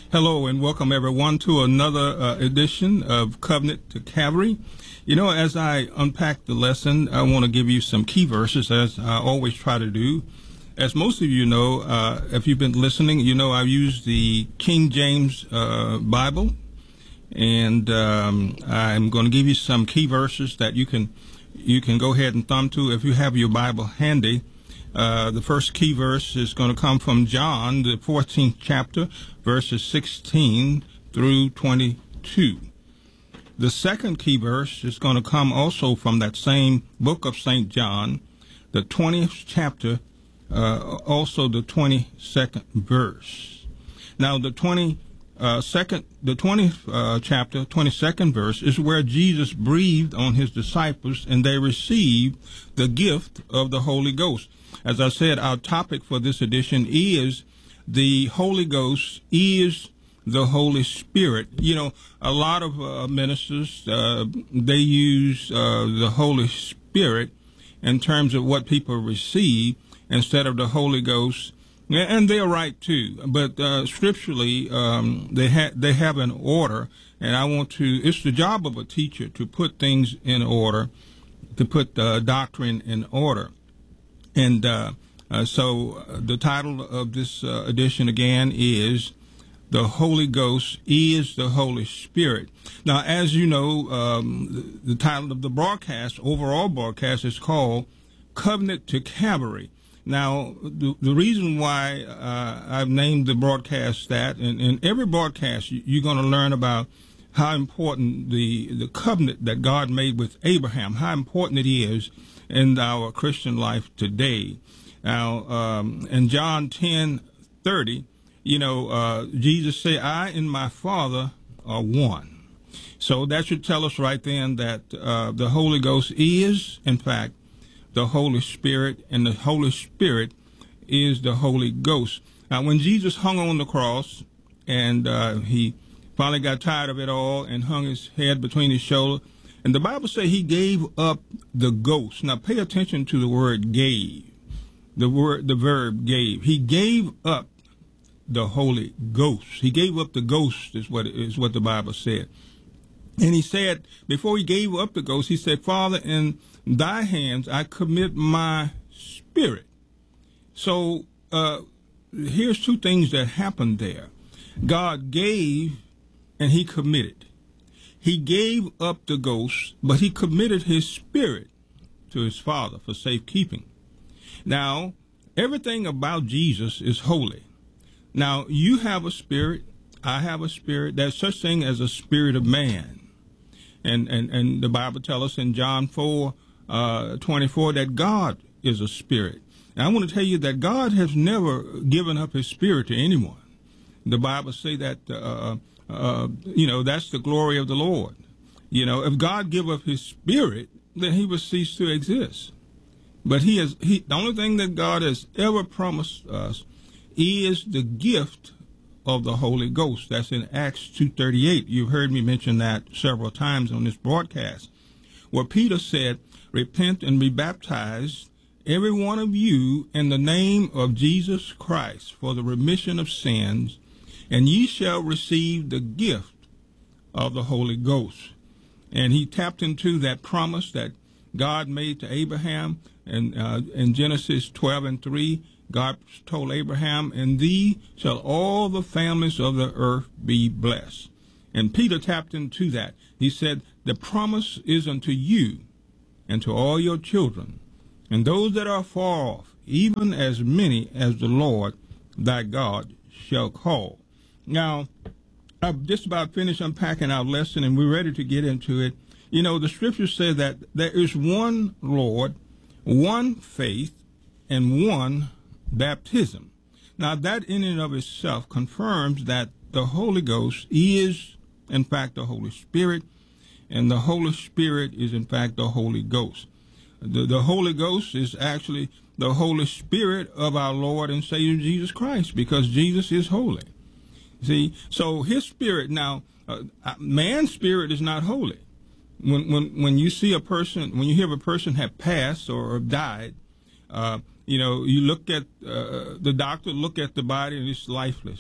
Hello and welcome everyone to another edition of Covenant to Calvary. You know, as I unpack the lesson, I want to give you some key verses, as I always try to do. As most of you know, if you've been listening, you know I've used the King James Bible, and I'm going to give you some key verses that you can go ahead and thumb to if you have your Bible handy. The first key verse is going to come from John, the 14th chapter, verses 16 through 22. The second key verse is going to come also from that same book of St. John, the 20th chapter, also the 22nd verse. Now, the 20th chapter, 22nd verse, is where Jesus breathed on his disciples and they received the gift of the Holy Ghost. As I said, our topic for this edition is the Holy Ghost is the Holy Spirit. You know, a lot of ministers, they use the Holy Spirit in terms of what people receive instead of the Holy Ghost. And they're right too, but scripturally, they have an order, and it's the job of a teacher to put things in order, to put doctrine in order. And so the title of this edition again is The Holy Ghost is the Holy Spirit. Now, as you know, the title of the broadcast, overall broadcast, is called Covenant to Calvary. Now, the reason why I've named the broadcast that, and in every broadcast, you're going to learn about how important the covenant that God made with Abraham, how important it is in our Christian life today. Now, in John 10:30, you know, Jesus said, I and my Father are one. So that should tell us right then that the Holy Ghost is, in fact, the Holy Spirit, and the Holy Spirit is the Holy Ghost. Now, when Jesus hung on the cross and he finally got tired of it all and hung his head between his shoulders, and the Bible says he gave up the ghost. Now, pay attention to the word gave, the verb gave. He gave up the Holy Ghost. He gave up the ghost is what the Bible said. And he said, before he gave up the ghost, he said, Father, in thy hands I commit my spirit. So here's two things that happened there. God gave and he committed. He gave up the ghost, but he committed his spirit to his Father for safekeeping. Now, everything about Jesus is holy. Now, you have a spirit, I have a spirit. There's such thing as a spirit of man. And the Bible tells us in John 4:24 that God is a spirit. And I want to tell you that God has never given up his spirit to anyone. The Bible say that, you know, that's the glory of the Lord. You know, if God give up his spirit, then he would cease to exist. But the only thing that God has ever promised us is the gift of the Holy Ghost. That's in Acts 2:38. You've heard me mention that several times on this broadcast, where Peter said, repent and be baptized, every one of you, in the name of Jesus Christ for the remission of sins, and ye shall receive the gift of the Holy Ghost. And he tapped into that promise that God made to Abraham. And in Genesis 12:3, God told Abraham, in thee shall all the families of the earth be blessed. And Peter tapped into that. He said, the promise is unto you and to all your children, and those that are far off, even as many as the Lord thy God shall call. Now, I've just about finished unpacking our lesson, and we're ready to get into it. You know, the scripture says that there is one Lord, one faith, and one baptism. Now, that in and of itself confirms that the Holy Ghost is, in fact, the Holy Spirit, and the Holy Spirit is, in fact, the Holy Ghost. The Holy Ghost is actually the Holy Spirit of our Lord and Savior Jesus Christ, because Jesus is holy. See, so his spirit, now, man's spirit is not holy. When you see a person, when you hear of a person have passed or died, you know, you look at the doctor, look at the body, and it's lifeless.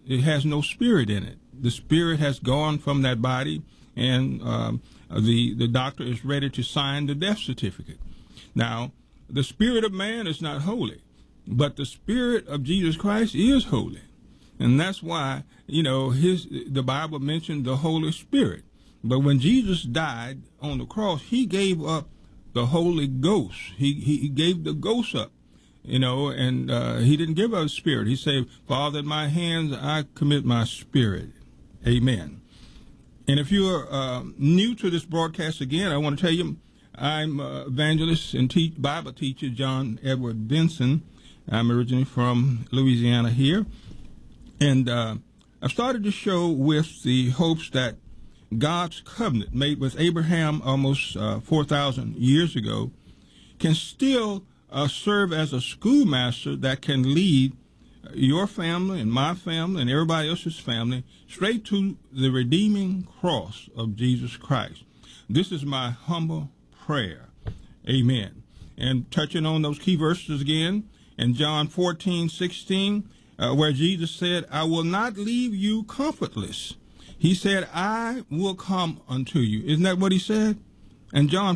it has no spirit in it. The spirit has gone from that body, and the doctor is ready to sign the death certificate. Now, the spirit of man is not holy, but the spirit of Jesus Christ is holy. And that's why, the Bible mentioned the Holy Spirit. But when Jesus died on the cross, he gave up the Holy Ghost. He gave the ghost up, and he didn't give up his spirit. He said, Father, in my hands I commit my spirit. Amen. And if you're new to this broadcast, again, I want to tell you, I'm evangelist and Bible teacher John Edward Benson. I'm originally from Louisiana here. And I've started the show with the hopes that God's covenant made with Abraham almost 4,000 years ago can still serve as a schoolmaster that can lead your family and my family and everybody else's family straight to the redeeming cross of Jesus Christ. This is my humble prayer. Amen. And touching on those key verses again, in John 14:16, where Jesus said, I will not leave you comfortless. He said, I will come unto you. Isn't that what he said? And John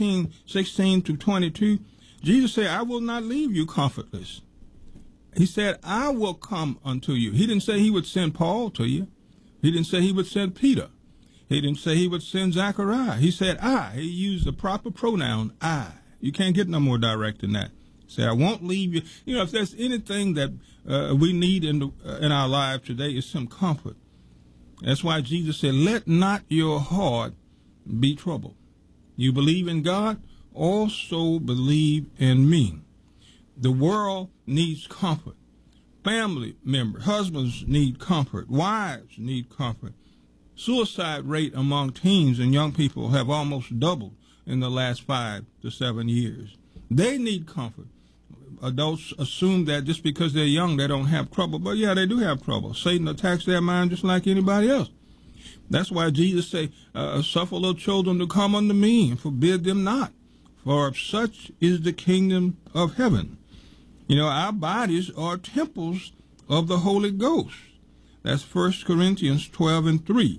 14:16-22, Jesus said, I will not leave you comfortless. He said, I will come unto you. He didn't say he would send Paul to you. He didn't say he would send Peter. He didn't say he would send Zechariah. He said, I. He used the proper pronoun, I. You can't get no more direct than that. He said, I won't leave you. If there's anything that we need in our lives today, is some comfort. That's why Jesus said, let not your heart be troubled. You believe in God, also believe in me. The world needs comfort. Family members, husbands need comfort. Wives need comfort. Suicide rate among teens and young people have almost doubled in the last 5 to 7 years. They need comfort. Adults assume that just because they're young, they don't have trouble. But yeah, they do have trouble. Satan attacks their mind just like anybody else. That's why Jesus said, suffer little children to come unto me and forbid them not. For such is the kingdom of heaven. Our bodies are temples of the Holy Ghost. That's 1 Corinthians 12:3.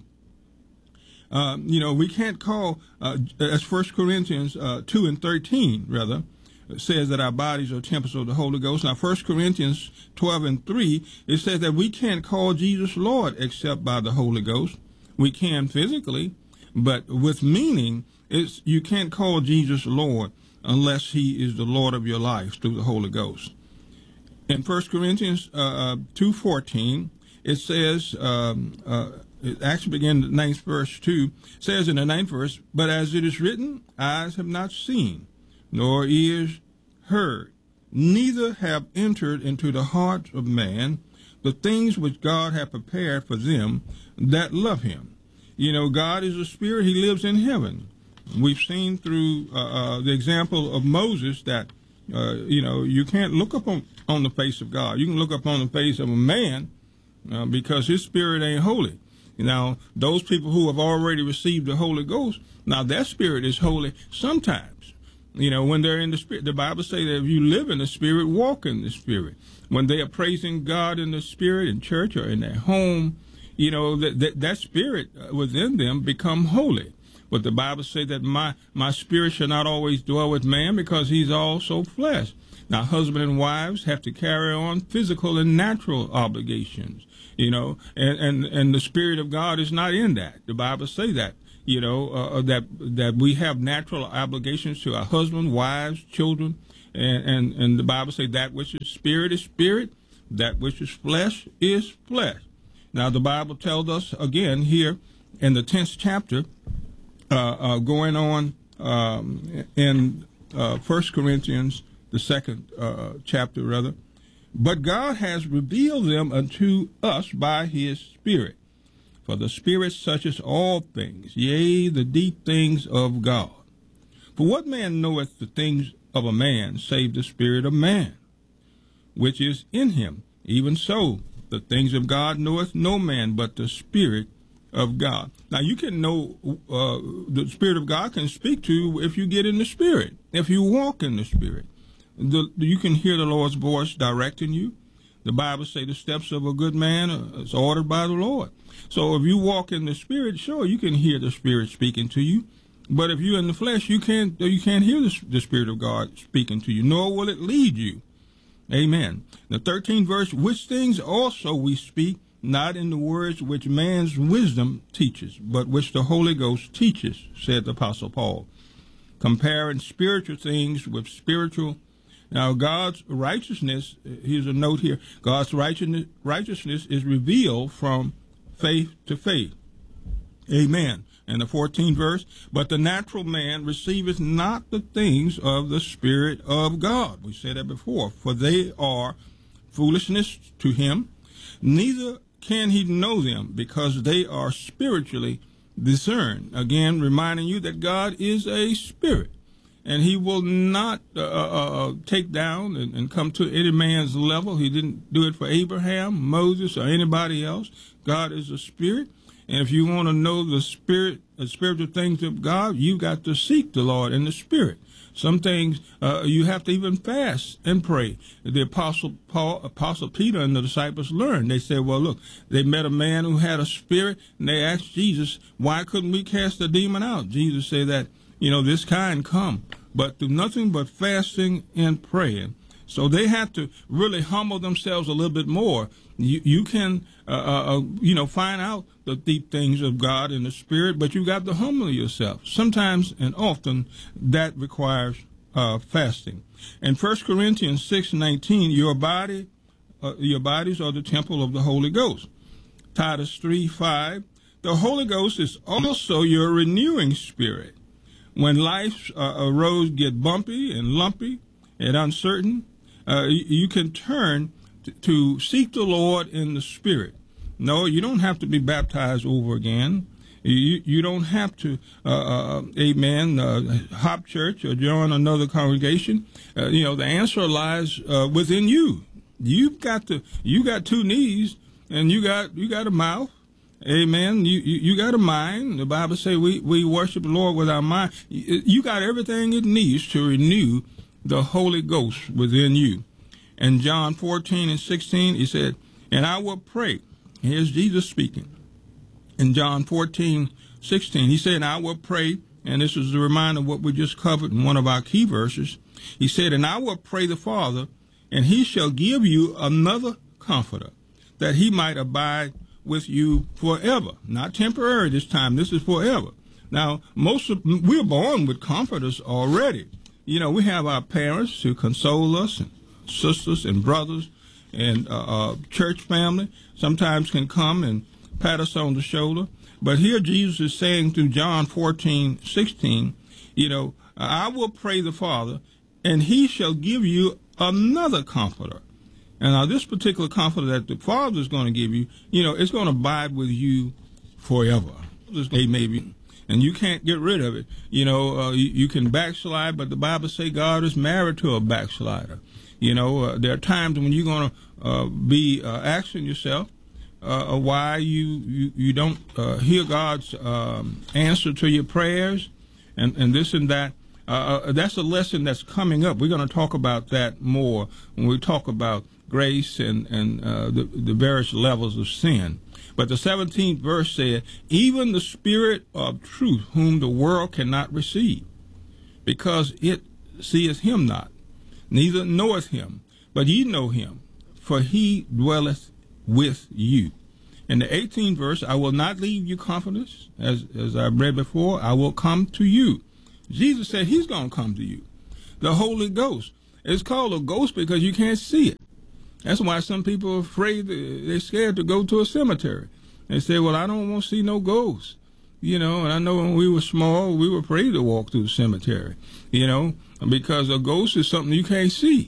We can't call, that's 1 Corinthians 2:13, rather. It says that our bodies are temples of the Holy Ghost. Now, 1 Corinthians 12:3, it says that we can't call Jesus Lord except by the Holy Ghost. We can physically, but with meaning, you can't call Jesus Lord unless he is the Lord of your life through the Holy Ghost. In 1 Corinthians 2:14, it says, it actually begins in the 9th verse 2, says in the 9th verse, but as it is written, eyes have not seen, nor ears heard, neither have entered into the heart of man the things which God hath prepared for them that love him. God is a spirit. He lives in heaven. We've seen through the example of Moses that, you can't look up on the face of God. You can look up on the face of a man because his spirit ain't holy. Now, those people who have already received the Holy Ghost, now their spirit is holy sometimes. When they're in the Spirit, the Bible says that if you live in the Spirit, walk in the Spirit. When they are praising God in the Spirit in church or in their home, that spirit within them become holy. But the Bible says that my spirit shall not always dwell with man because he's also flesh. Now, husband and wives have to carry on physical and natural obligations, and the Spirit of God is not in that. The Bible says that. That we have natural obligations to our husband, wives, children, and the Bible says that which is spirit, that which is flesh is flesh. Now, the Bible tells us again here in the 10th chapter, going on in 1 Corinthians, the 2nd chapter, rather, but God has revealed them unto us by his Spirit. For the Spirit searcheth all things, yea, the deep things of God. For what man knoweth the things of a man, save the spirit of man, which is in him? Even so, the things of God knoweth no man, but the Spirit of God. Now, you can know, the Spirit of God can speak to you if you get in the Spirit, if you walk in the Spirit. You can hear the Lord's voice directing you. The Bible says the steps of a good man is ordered by the Lord. So if you walk in the Spirit, sure, you can hear the Spirit speaking to you. But if you're in the flesh, you can't hear the Spirit of God speaking to you, nor will it lead you. Amen. The 13th verse, which things also we speak, not in the words which man's wisdom teaches, but which the Holy Ghost teaches, said the Apostle Paul, comparing spiritual things with spiritual. Now, God's righteousness, here's a note here, God's righteousness is revealed from faith to faith. Amen. And the 14th verse, but the natural man receiveth not the things of the Spirit of God. We said that before. For they are foolishness to him, neither can he know them, because they are spiritually discerned. Again, reminding you that God is a spirit, and he will not take down and come to any man's level. He didn't do it for Abraham, Moses, or anybody else. God is a spirit. And if you want to know the spiritual things of God, you got to seek the Lord in the Spirit. Some things you have to even fast and pray. The Apostle Peter and the disciples learned. They said, well, look, they met a man who had a spirit, and they asked Jesus, why couldn't we cast the demon out? Jesus said that, this kind come, but through nothing but fasting and praying. So they had to really humble themselves a little bit more. You can, find out the deep things of God in the Spirit, but you got to humble yourself. Sometimes and often that requires fasting. In 1 Corinthians 6:19, your bodies are the temple of the Holy Ghost. Titus 3:5, the Holy Ghost is also your renewing spirit. When life's roads get bumpy and lumpy and uncertain, you can turn to seek the Lord in the Spirit. No, you don't have to be baptized over again. You don't have to, hop church or join another congregation. The answer lies within you. You got two knees and you got a mouth. Amen. You got a mind. The Bible says we worship the Lord with our mind. You got everything it needs to renew the Holy Ghost within you. And John 14:16, he said, and I will pray. Here's Jesus speaking. In John 14:16, he said, and I will pray, and this is a reminder of what we just covered in one of our key verses. He said, and I will pray the Father, and he shall give you another comforter, that he might abide with you forever. Not temporary this time. This is forever. Now, we're born with comforters already. We have our parents who console us, and sisters and brothers, and church family sometimes can come and pat us on the shoulder. But here Jesus is saying through John 14:16, I will pray the Father, and he shall give you another comforter. And now this particular comforter that the Father is going to give you, it's going to abide with you forever. Maybe. And you can't get rid of it. You can backslide, but the Bible says God is married to a backslider. There are times when you're going to be asking yourself why you don't hear God's answer to your prayers and this and that. That's a lesson that's coming up. We're going to talk about that more when we talk about grace and the various levels of sin. But the 17th verse said, even the Spirit of truth, whom the world cannot receive, because it seeth him not, neither knoweth him, but ye know him, for he dwelleth with you. In the 18th verse, I will not leave you comfortless, as I've read before, I will come to you. Jesus said he's going to come to you. The Holy Ghost. It's called a ghost because you can't see it. That's why some people are afraid, they're scared to go to a cemetery. They say, well, I don't want to see no ghosts. And I know when we were small, we were afraid to walk through the cemetery, because a ghost is something you can't see,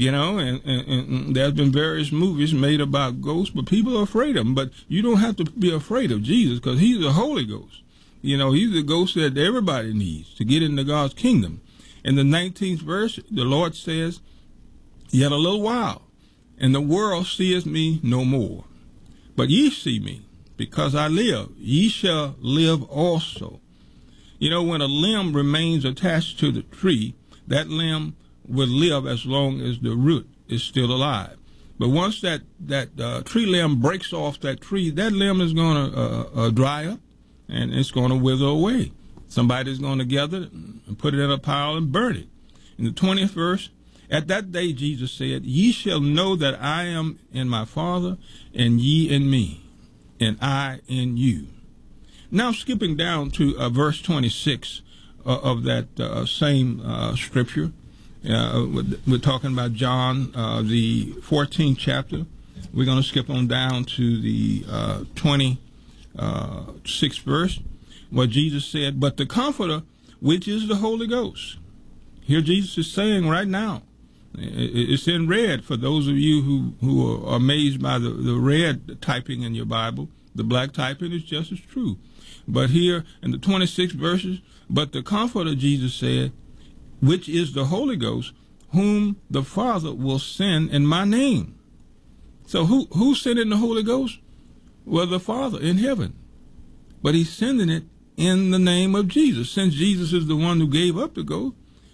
and there's been various movies made about ghosts, but people are afraid of them. But you don't have to be afraid of Jesus because he's the Holy Ghost. He's the ghost that everybody needs to get into God's kingdom. In the 19th verse, the Lord says, yet a little while, and the world seeth me no more. But ye see me, because I live. Ye shall live also. When a limb remains attached to the tree, that limb will live as long as the root is still alive. But once that tree limb breaks off that tree, that limb is going to dry up, and it's going to wither away. Somebody's going to gather it and put it in a pile and burn it. In the 20th verse, at that day Jesus said, "Ye shall know that I am in my Father, and ye in me, and I in you." Now skipping down to verse 26 of that same scripture, we're talking about John, the 14th chapter. We're going to skip on down to the 26th verse, where Jesus said, "But the Comforter, which is the Holy Ghost." Here Jesus is saying right now, it's in red for those of you who are amazed by the red typing in your Bible. The black typing is just as true. But here in the 26th verses, "But the Comforter," Jesus said, "which is the Holy Ghost, whom the Father will send in my name." So who's sending the Holy Ghost? Well, the Father in heaven. But he's sending it in the name of Jesus. Since Jesus is the one who gave up the ghost,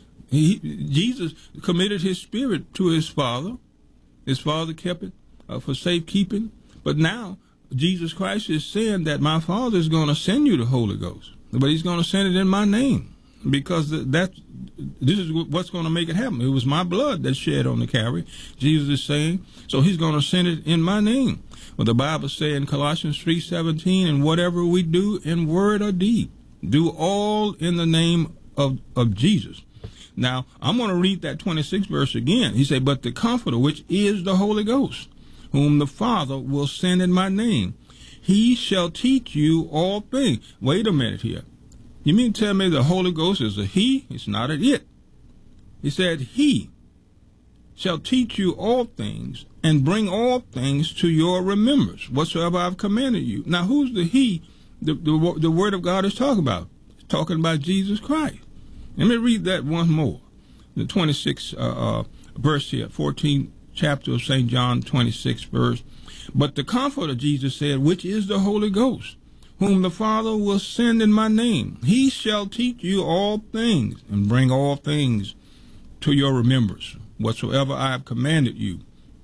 Jesus committed his spirit to his Father. His Father kept it for safekeeping. But now Jesus Christ is saying that my Father is going to send you the Holy Ghost, but he's going to send it in my name, because this is what's going to make it happen. It was my blood that shed on the Calvary, Jesus is saying, so he's going to send it in my name. Well, the Bible says in Colossians 3:17, "And whatever we do in word or deed, do all in the name of Jesus." Now, I'm going to read that 26th verse again. He said, "But the Comforter, which is the Holy Ghost, whom the Father will send in my name, he shall teach you all things." Wait a minute here. You mean to tell me the Holy Ghost is a he? It's not an it. He said, "He shall teach you all things, and bring all things to your remembrance, whatsoever I've commanded you." Now, who's the he the Word of God is talking about? It's talking about Jesus Christ. Let me read that once more. The 26th verse here, 14th chapter of St. John, 26th verse. "But the Comforter," Jesus said, "which is the Holy Ghost, whom the Father will send in my name, he shall teach you all things, and bring all things to your remembrance, whatsoever I have commanded you."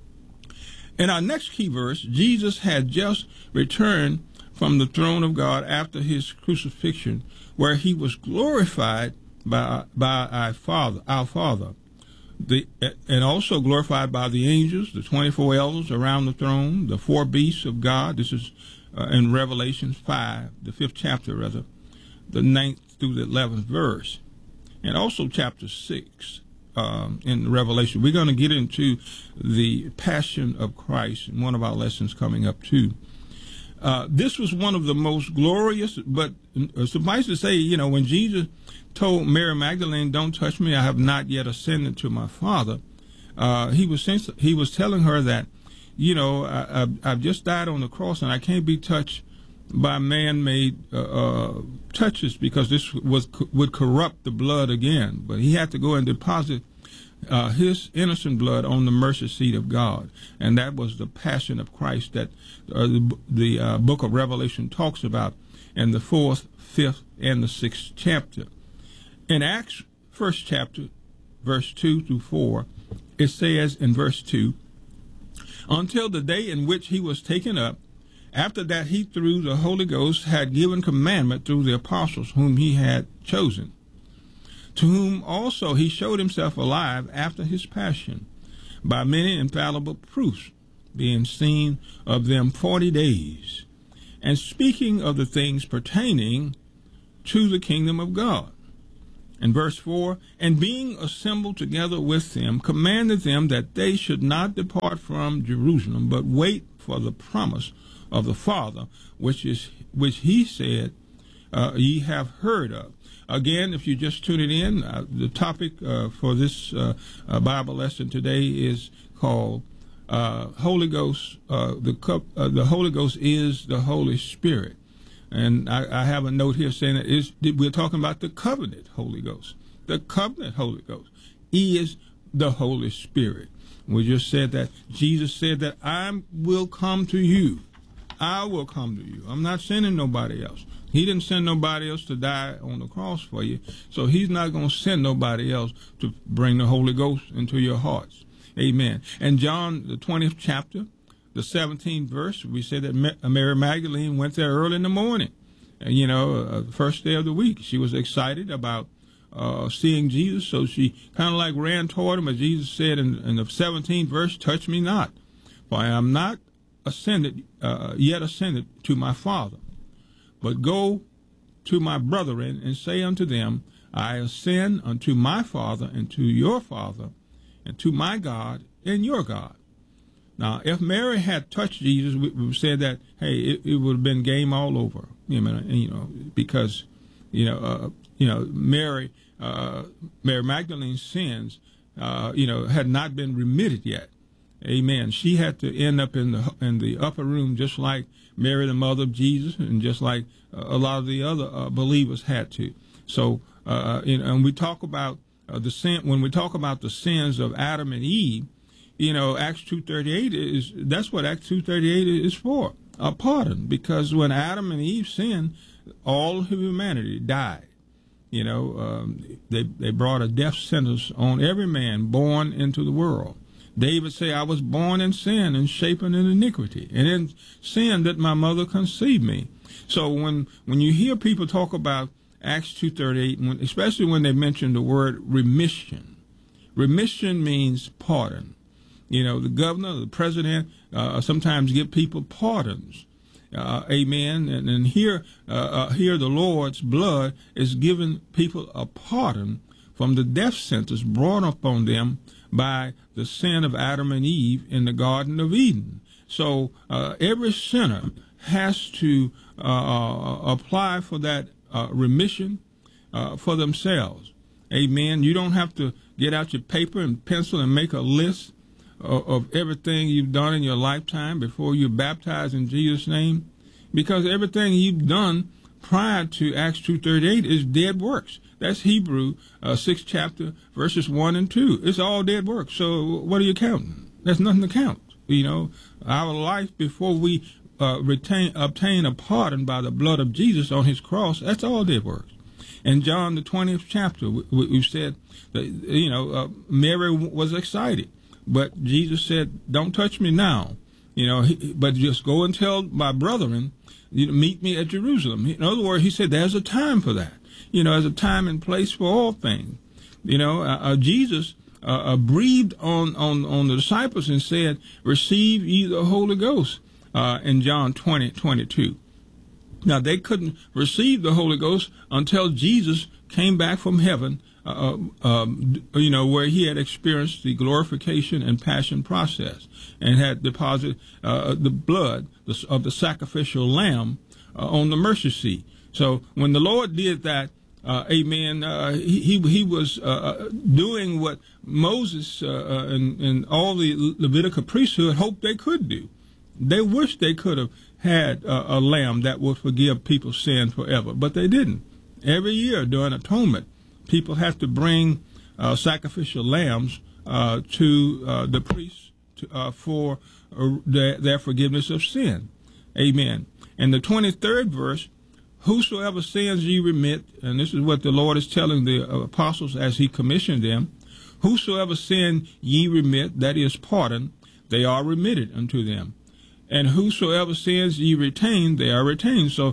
In our next key verse, Jesus had just returned from the throne of God after his crucifixion, where he was glorified by our Father, and also glorified by the angels, the 24 elders around the throne, the four beasts of God. This is in Revelation 5, the 5th chapter, rather, the 9th through the 11th verse, and also chapter 6 in Revelation. We're going to get into the Passion of Christ in one of our lessons coming up too. This was one of the most glorious, but suffice to say, when Jesus told Mary Magdalene, "Don't touch me, I have not yet ascended to my Father," he was telling her that, I've just died on the cross, and I can't be touched by man-made touches, because this would corrupt the blood again. But he had to go and deposit his innocent blood on the mercy seat of God, and that was the Passion of Christ that the book of Revelation talks about in the 4th, 5th, and the 6th chapter. In Acts 1st chapter, verse 2 through 4, it says in verse 2, "Until the day in which he was taken up, after that he through the Holy Ghost had given commandment through the apostles whom he had chosen, to whom also he showed himself alive after his passion, by many infallible proofs, being seen of them 40 days, and speaking of the things pertaining to the kingdom of God." In verse 4, "And being assembled together with them, commanded them that they should not depart from Jerusalem, but wait for the promise of the Father, which he said, ye have heard of." Again, if you're just tuning in, the topic for this Bible lesson today is called Holy Ghost. The Holy Ghost is the Holy Spirit. And I have a note here saying that we're talking about the covenant Holy Ghost. The covenant Holy Ghost is the Holy Spirit. We just said that Jesus said that I will come to you. I will come to you. I'm not sending nobody else. He didn't send nobody else to die on the cross for you, so he's not going to send nobody else to bring the Holy Ghost into your hearts. Amen. And John, the 20th chapter, the 17th verse, we said that Mary Magdalene went there early in the morning. And, the first day of the week. She was excited about seeing Jesus, so she kind of like ran toward him, as Jesus said in the 17th verse, touch me not, for I am not yet ascended to my Father, but go to my brethren and say unto them, I ascend unto my Father and to your Father, and to my God and your God. Now, if Mary had touched Jesus, we said that, hey, it would have been game all over, because, Mary Magdalene's sins, had not been remitted yet. Amen. She had to end up in the upper room, just like Mary, the mother of Jesus, and just like a lot of the other believers had to. So, and we talk about the sin. When we talk about the sins of Adam and Eve, Acts 2:38 that's what Acts 2:38 is for, a pardon. Because when Adam and Eve sinned, all of humanity died. They brought a death sentence on every man born into the world. David said, I was born in sin and shapen in iniquity, and in sin that my mother conceived me. So when you hear people talk about Acts 2:38, especially when they mention the word remission means pardon. The governor, the president, sometimes give people pardons. Amen. And here the Lord's blood is giving people a pardon from the death sentence brought upon them by the sin of Adam and Eve in the Garden of Eden. So every sinner has to apply for that remission for themselves. Amen. You don't have to get out your paper and pencil and make a list of everything you've done in your lifetime before you're baptized in Jesus' name, because everything you've done prior to Acts 2:38 is dead works. That's Hebrew 6th chapter, verses 1 and 2. It's all dead works. So what are you counting? There's nothing to count. Our life before we obtain a pardon by the blood of Jesus on his cross, that's all dead works. In John, the 20th chapter, we said that, Mary was excited. But Jesus said, don't touch me now, but just go and tell my brethren, meet me at Jerusalem. In other words, he said, there's a time for that. There's a time and place for all things. Jesus breathed on the disciples and said, receive ye the Holy Ghost, in John 20:22. Now, they couldn't receive the Holy Ghost until Jesus came back from heaven, where he had experienced the glorification and passion process and had deposited the blood of the sacrificial lamb on the mercy seat. So when the Lord did that, amen, he was doing what Moses and all the Levitical priesthood hoped they could do. They wished they could have had a lamb that would forgive people's sin forever, but they didn't. Every year during atonement, people have to bring sacrificial lambs to the priests for their forgiveness of sin. Amen. And the 23rd verse, whosoever sins ye remit, and this is what the Lord is telling the apostles as he commissioned them, whosoever sin ye remit, that is pardon, they are remitted unto them. And whosoever sins ye retain, they are retained. So,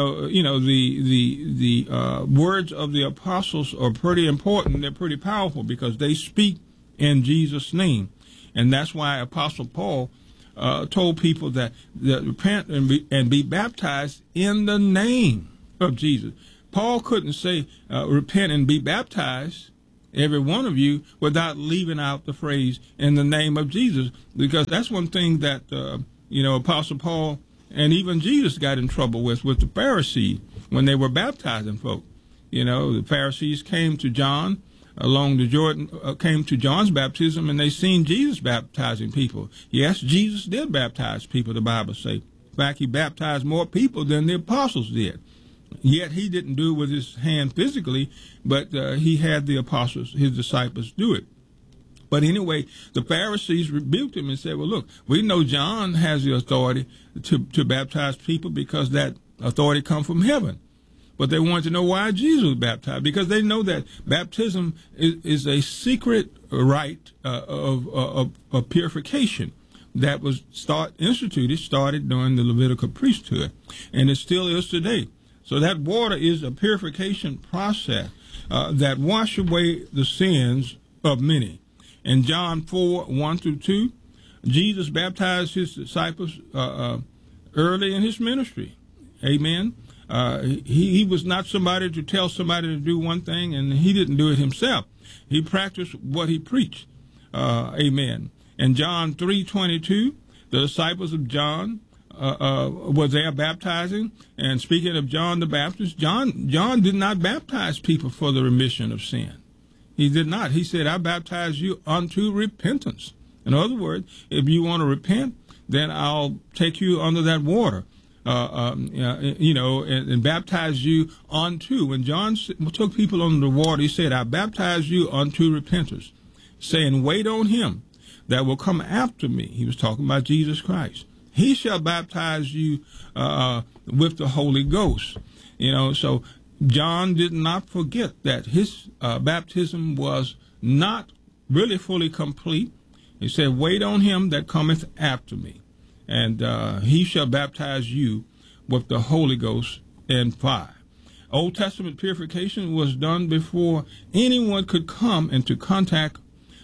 the words of the apostles are pretty important. They're pretty powerful because they speak in Jesus' name. And that's why Apostle Paul told people that repent and be baptized in the name of Jesus. Paul couldn't say repent and be baptized, every one of you, without leaving out the phrase in the name of Jesus, because that's one thing that Apostle Paul and even Jesus got in trouble with the Pharisees when they were baptizing folk. The Pharisees came to John along the Jordan, came to John's baptism, and they seen Jesus baptizing people. Yes, Jesus did baptize people, the Bible says. In fact, he baptized more people than the apostles did. Yet he didn't do it with his hand physically, but he had the apostles, his disciples, do it. But anyway, the Pharisees rebuked him and said, well, look, we know John has the authority to baptize people because that authority comes from heaven. but they wanted to know why Jesus was baptized, because they know that baptism is a secret rite of purification that was started during the Levitical priesthood, and it still is today. So that water is a purification process that wash away the sins of many. In John 4:1-2, Jesus baptized his disciples early in his ministry. Amen. He was not somebody to tell somebody to do one thing, and he didn't do it himself. He practiced what he preached. Amen. In John 3:22, the disciples of John was there baptizing. And speaking of John the Baptist, John did not baptize people for the remission of sin. He did not. He said, I baptize you unto repentance. In other words, if you want to repent, then I'll take you under that water, and baptize you unto. When John took people under the water, he said, I baptize you unto repentance, saying, wait on him that will come after me. He was talking about Jesus Christ. He shall baptize you with the Holy Ghost. So John did not forget that his baptism was not really fully complete. He said, wait on him that cometh after me, and he shall baptize you with the Holy Ghost and fire. Old Testament purification was done before anyone could come into contact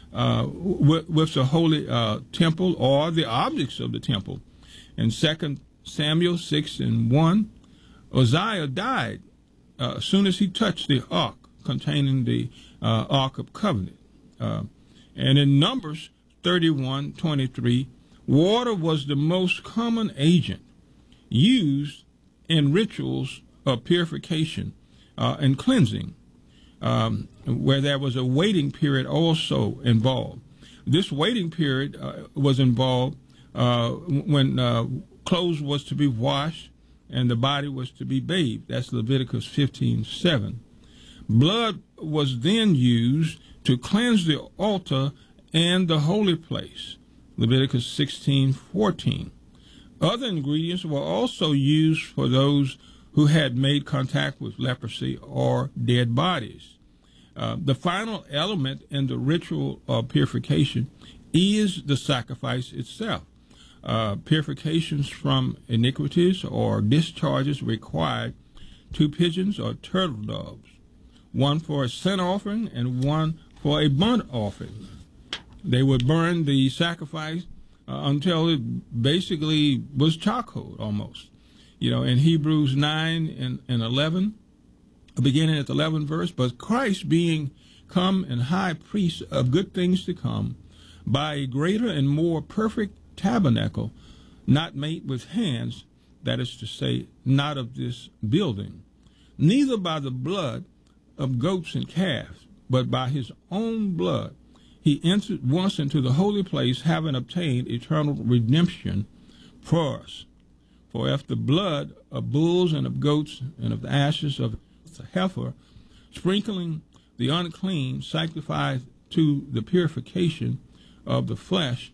with the holy temple or the objects of the temple. In 2 Samuel 6:1, Uzziah died as soon as he touched the ark containing the Ark of Covenant. And in Numbers 31:23, water was the most common agent used in rituals of purification and cleansing, where there was a waiting period also involved. This waiting period was involved when clothes was to be washed and the body was to be bathed. That's Leviticus 15:7. Blood was then used to cleanse the altar and the holy place, Leviticus 16:14. Other ingredients were also used for those who had made contact with leprosy or dead bodies. The final element in the ritual of purification is the sacrifice itself. Purifications from iniquities or discharges required 2 pigeons or turtle doves, one for a sin offering and one for a burnt offering. They would burn the sacrifice until it basically was charcoal almost. In Hebrews 9 and 11, beginning at the 11th verse, but Christ being come and high priest of good things to come, by a greater and more perfect tabernacle, not made with hands, that is to say, not of this building, neither by the blood of goats and calves, but by his own blood, he entered once into the holy place, having obtained eternal redemption for us. For if the blood of bulls and of goats and of the ashes of the heifer, sprinkling the unclean, sanctified to the purification of the flesh,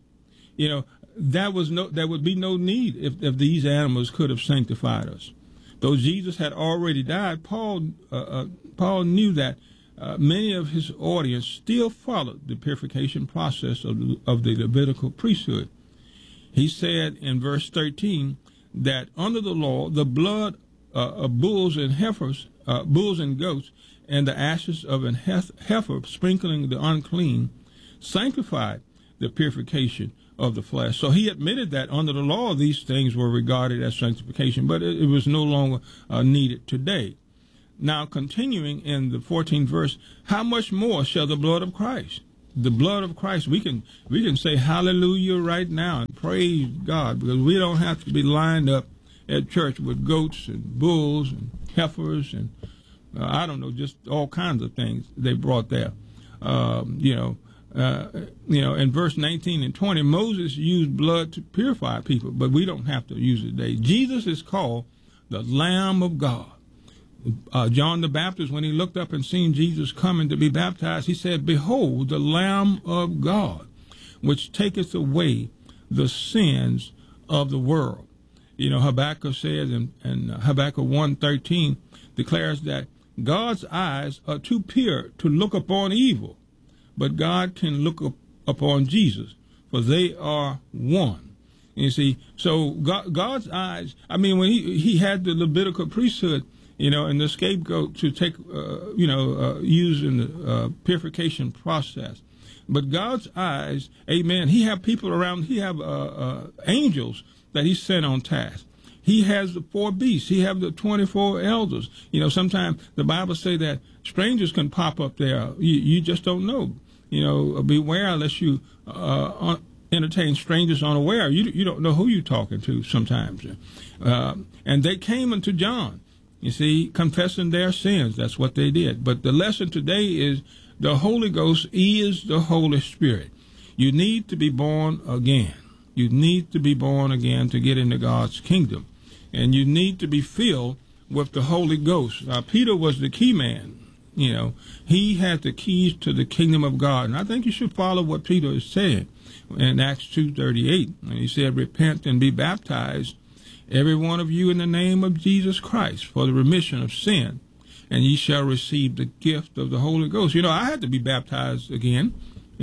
there would be no need if these animals could have sanctified us. Though Jesus had already died, Paul knew that many of his audience still followed the purification process of the Levitical priesthood. He said in verse 13 that under the law, the blood of bulls and heifers, bulls and goats, and the ashes of an heifer sprinkling the unclean, sanctified the purification of the flesh. So he admitted that under the law, these things were regarded as sanctification, but it was no longer needed today. Now, continuing in the 14th verse, how much more shall the blood of Christ? The blood of Christ, we can say hallelujah right now and praise God, because we don't have to be lined up at church with goats and bulls and heifers and just all kinds of things they brought there. In verse 19 and 20, Moses used blood to purify people, but we don't have to use it today. Jesus is called the Lamb of God. John the Baptist, when he looked up and seen Jesus coming to be baptized, he said, behold, the Lamb of God, which taketh away the sins of the world. Habakkuk says, and Habakkuk 1:13 declares that God's eyes are too pure to look upon evil, but God can look upon Jesus, for they are one. You see, so God's eyes, when he had the Levitical priesthood, and the scapegoat to take, use in the purification process. But God's eyes, amen, he have people around, he have angels that he sent on task. He has the 4 beasts. He have the 24 elders. Sometimes the Bible say that strangers can pop up there. You just don't know. Beware lest you entertain strangers unaware. You don't know who you're talking to sometimes. And they came unto John, confessing their sins. That's what they did. But the lesson today is the Holy Ghost is the Holy Spirit. You need to be born again. You need to be born again to get into God's kingdom. And you need to be filled with the Holy Ghost. Peter was the key man. He had the keys to the kingdom of God. And I think you should follow what Peter is saying in Acts 2:38. And he said, repent and be baptized, every one of you, in the name of Jesus Christ, for the remission of sin, and ye shall receive the gift of the Holy Ghost. I had to be baptized again.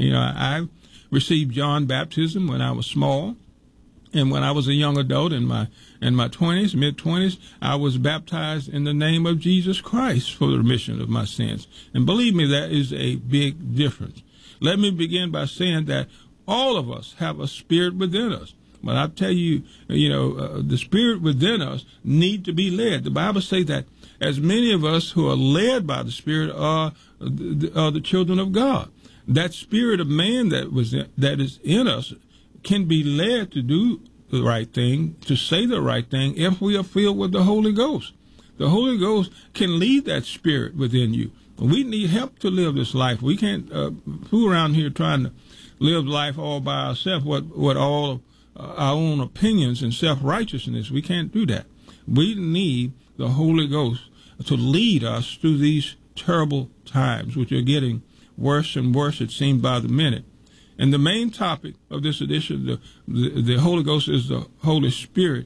I received John baptism when I was small. And when I was a young adult in my 20s, mid-20s, I was baptized in the name of Jesus Christ for the remission of my sins. And believe me, that is a big difference. Let me begin by saying that all of us have a spirit within us. But I tell you, the spirit within us need to be led. The Bible says that as many of us who are led by the Spirit are the children of God. That spirit of man that is in us can be led to do the right thing, to say the right thing, if we are filled with the Holy Ghost. The Holy Ghost can lead that spirit within you. We need help to live this life. We can't fool around here trying to live life all by ourselves, what all of our own opinions and self-righteousness. We can't do that. We need the Holy Ghost to lead us through these terrible times, which are getting worse and worse, it seems, by the minute. And the main topic of this edition, the Holy Ghost, is the Holy Spirit.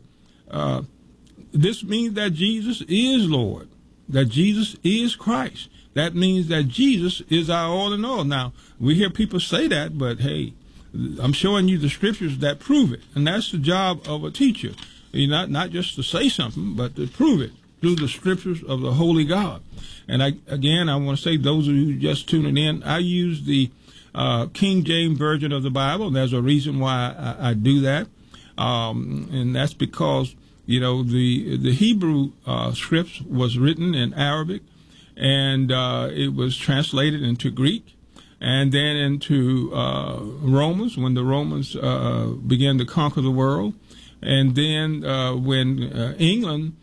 This means that Jesus is Lord, that Jesus is Christ. That means that Jesus is our all in all. Now, we hear people say that, but hey, I'm showing you the scriptures that prove it. And that's the job of a teacher. Not just to say something, but to prove it through the scriptures of the Holy God. And I want to say, those of you just tuning in, I use the King James Version of the Bible. There's a reason why I do that. And that's because, the Hebrew scripts was written in Arabic, and it was translated into Greek, and then into Romans, when the Romans began to conquer the world. And then when England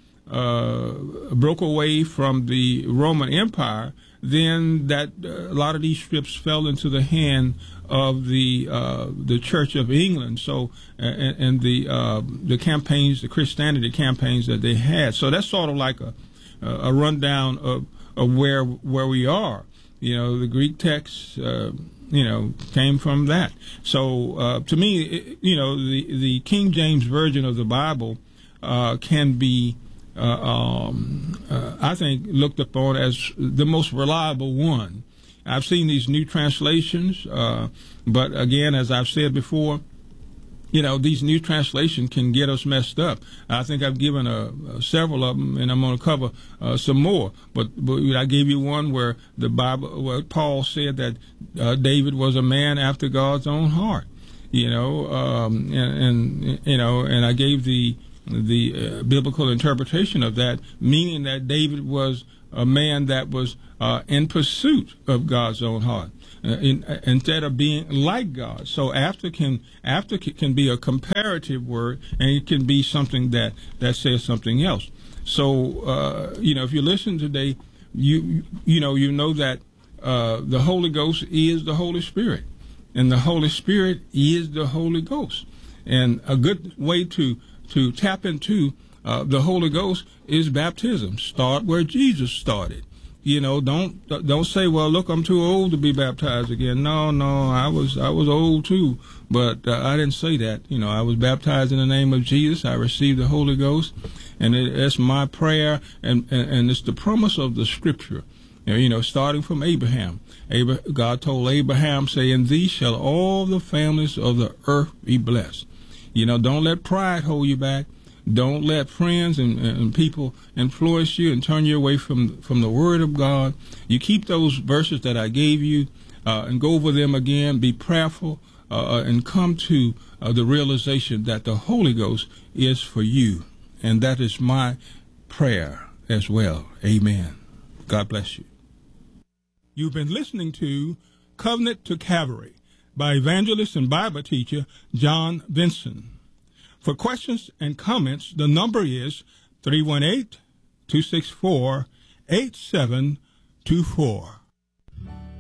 broke away from the Roman Empire, then that a lot of these scripts fell into the hand of the Church of England. So and the campaigns, the Christianity campaigns that they had. So that's sort of like a rundown of where we are. The Greek text came from that. So to me, the King James Version of the Bible can be I think looked upon as the most reliable one. I've seen these new translations, but again, as I've said before, these new translations can get us messed up. I think I've given several of them, and I'm going to cover some more. But I gave you one where the Bible, where Paul said that David was a man after God's own heart. And I gave the biblical interpretation of that, meaning that David was a man that was in pursuit of God's own heart, instead of being like God. So after can be a comparative word, and it can be something that says something else. So if you listen today, you know that the Holy Ghost is the Holy Spirit, and the Holy Spirit is the Holy Ghost. And a good way to tap into the Holy Ghost is baptism. Start where Jesus started. Don't say, well, look, I'm too old to be baptized again. No, I was old too, but I didn't say that. I was baptized in the name of Jesus. I received the Holy Ghost, and it's my prayer, and it's the promise of the Scripture. Starting from Abraham. God told Abraham, say, in thee shall all the families of the earth be blessed. Don't let pride hold you back. Don't let friends and people influence you and turn you away from the Word of God. You keep those verses that I gave you and go over them again. Be prayerful and come to the realization that the Holy Ghost is for you. And that is my prayer as well. Amen. God bless you. You've been listening to Covenant to Calvary by evangelist and Bible teacher John Vinson. For questions and comments, the number is 318-264-8724.